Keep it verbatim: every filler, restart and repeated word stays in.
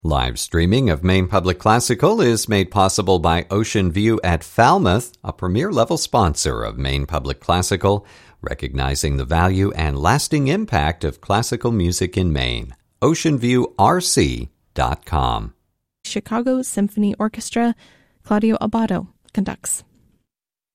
Live streaming of Maine Public Classical is made possible by Ocean View at Falmouth, a premier-level sponsor of Maine Public Classical, recognizing the value and lasting impact of classical music in Maine. ocean view r c dot com. Chicago Symphony Orchestra, Claudio Abbado conducts.